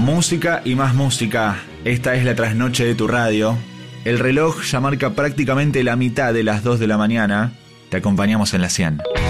Música y más música. Esta es la trasnoche de tu radio. El reloj ya marca prácticamente la mitad de las 2 de la mañana. Te acompañamos en la 100.